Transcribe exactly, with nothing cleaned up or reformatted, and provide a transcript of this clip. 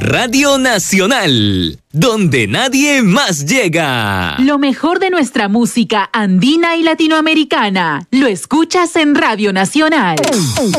Radio Nacional, donde nadie más llega. Lo mejor de nuestra música andina y latinoamericana, lo escuchas en Radio Nacional.